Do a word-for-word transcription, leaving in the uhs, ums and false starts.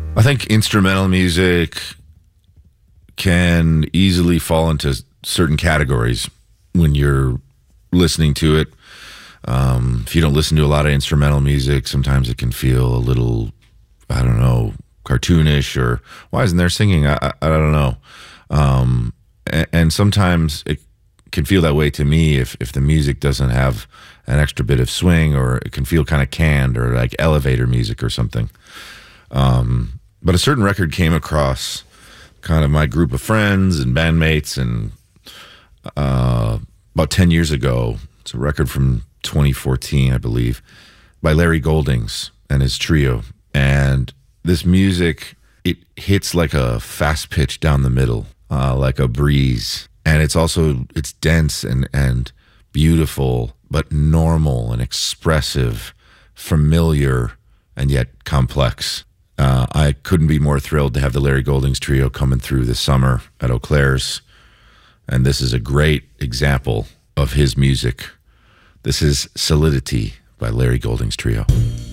I think instrumental music can easily fall into certain categories when you're listening to it. Um, if you don't listen to a lot of instrumental music, sometimes it can feel a little, I don't know, cartoonish, or why isn't there singing? I, I, I don't know. Um, and, and sometimes it can feel that way to me if, if the music doesn't have an extra bit of swing, or it can feel kind of canned or like elevator music or something. Um, but a certain record came across kind of my group of friends and bandmates, and uh, about ten years ago, it's a record from twenty fourteen, I believe, by Larry Goldings and his trio. And this music, it hits like a fast pitch down the middle, uh, like a breeze. And it's also, it's dense and, and beautiful, but normal and expressive, familiar, and yet complex. Uh, I couldn't be more thrilled to have the Larry Goldings trio coming through this summer at Eau Claire's. And this is a great example of his music. This is Solidity by Larry Goldings Trio.